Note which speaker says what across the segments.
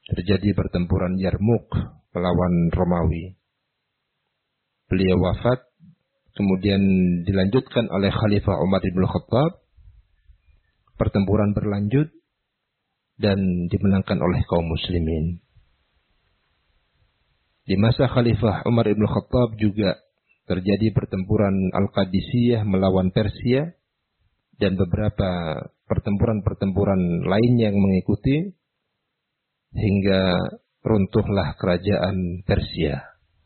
Speaker 1: terjadi pertempuran Yarmuk melawan Romawi. Beliau wafat, kemudian dilanjutkan oleh Khalifah Umar ibn Khattab. Pertempuran berlanjut dan dimenangkan oleh kaum muslimin. Di masa Khalifah Umar ibn Khattab juga terjadi pertempuran Al-Qadisiyah melawan Persia dan beberapa pertempuran-pertempuran lainnya yang mengikuti hingga runtuhlah kerajaan Persia.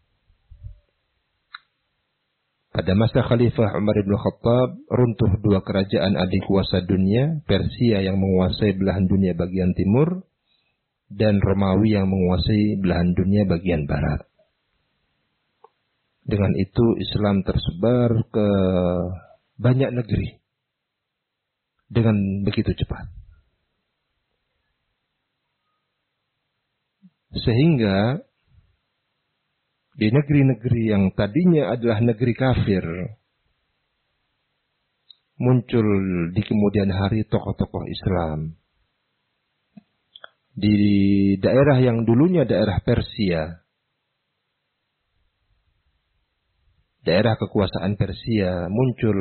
Speaker 1: Pada masa Khalifah Umar ibn Khattab runtuh dua kerajaan adik kuasa dunia, Persia yang menguasai belahan dunia bagian timur dan Romawi yang menguasai belahan dunia bagian barat. Dengan itu Islam tersebar ke banyak negeri dengan begitu cepat. Sehingga di negeri-negeri yang tadinya adalah negeri kafir, muncul di kemudian hari tokoh-tokoh Islam. Di daerah yang dulunya daerah Persia, daerah kekuasaan Persia, muncul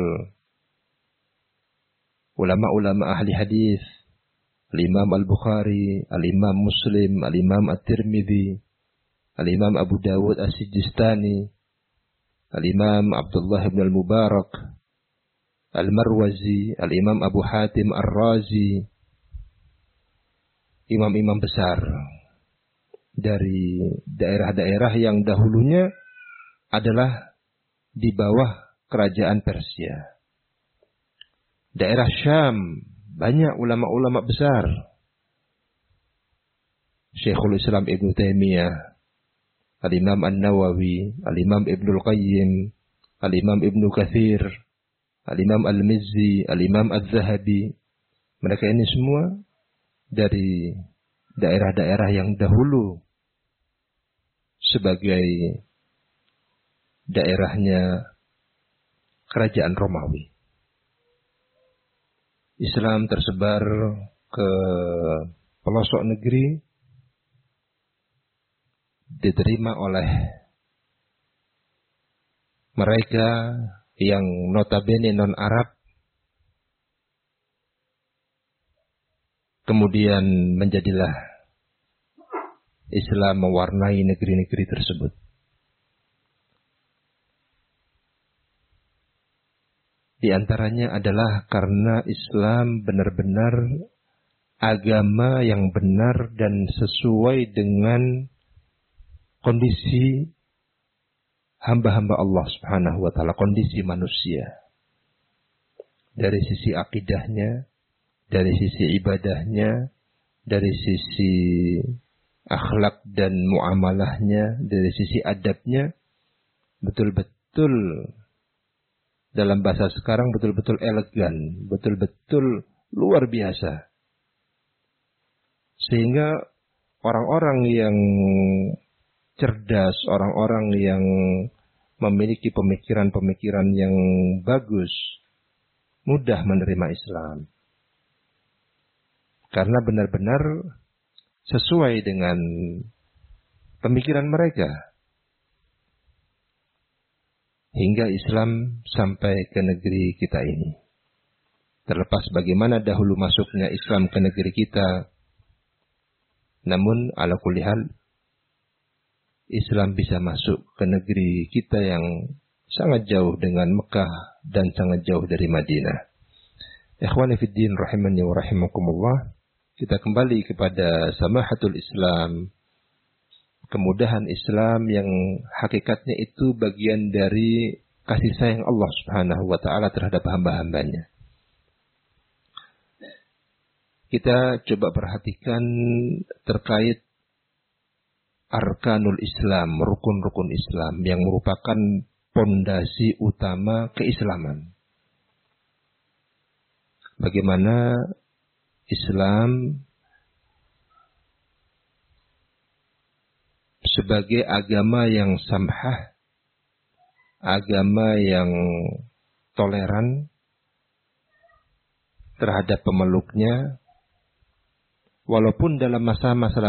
Speaker 1: ulama-ulama ahli hadis, Al-Imam Al-Bukhari, Al-Imam Muslim, Al-Imam At-Tirmidzi, Al-Imam Abu Dawud As-Sijistani, Al-Imam Abdullah ibn Al-Mubarak, Al-Marwazi, Al-Imam Abu Hatim Ar-Razi, imam-imam besar dari daerah-daerah yang dahulunya adalah di bawah kerajaan Persia. Daerah Syam, banyak ulama-ulama besar. Syekhul Islam Ibn Taimiyah, Al-Imam An-Nawawi, Al-Imam Ibn Al-Qayyim, Al-Imam Ibn Kathir, Al-Imam Al-Mizzi, Al-Imam Al-Zahabi. Mereka ini semua dari daerah-daerah yang dahulu sebagai daerahnya kerajaan Romawi. Islam tersebar ke pelosok negeri, diterima oleh mereka yang notabene non-Arab, kemudian menjadilah Islam mewarnai negeri-negeri tersebut. Di antaranya adalah karena Islam benar-benar agama yang benar dan sesuai dengan kondisi hamba-hamba Allah Subhanahu wa taala, kondisi manusia. Dari sisi akidahnya, dari sisi ibadahnya, dari sisi akhlak dan muamalahnya, dari sisi adabnya, betul-betul dalam bahasa sekarang betul-betul elegan, betul-betul luar biasa. Sehingga orang-orang yang cerdas, orang-orang yang memiliki pemikiran-pemikiran yang bagus, mudah menerima Islam. Karena benar-benar sesuai dengan pemikiran mereka. Hingga Islam sampai ke negeri kita ini. Terlepas bagaimana dahulu masuknya Islam ke negeri kita, namun ala kulli hal Islam bisa masuk ke negeri kita yang sangat jauh dengan Mekah dan sangat jauh dari Madinah. Ikhwani fid din rahimani wa rahimakumullah. Kita kembali kepada samahatul Islam, kemudahan Islam yang hakikatnya itu bagian dari kasih sayang Allah Subhanahu wa taala terhadap hamba-hambanya. Kita coba perhatikan terkait arkanul Islam, rukun-rukun Islam yang merupakan pondasi utama keislaman. Bagaimana Islam sebagai agama yang samhah, agama yang toleran terhadap pemeluknya, walaupun dalam masa-masa